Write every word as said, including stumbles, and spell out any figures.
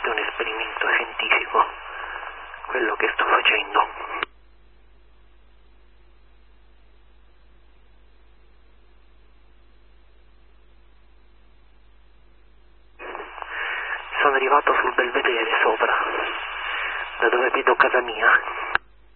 è un esperimento scientifico, quello che sto facendo. Sono arrivato sul belvedere sopra, da dove vedo casa mia.